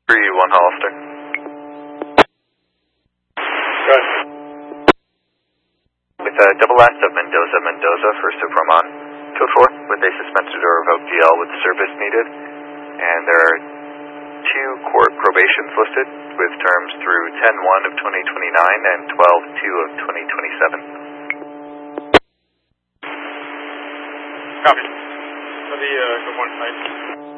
1 Hollister. Good. With double last of Mendoza for Superman. Code 4 with a suspended or revoked DL with service needed. And there are 2 court probations listed with terms through 10/1 of 2029 and 12/2 of 2027. Copy. For the good one site.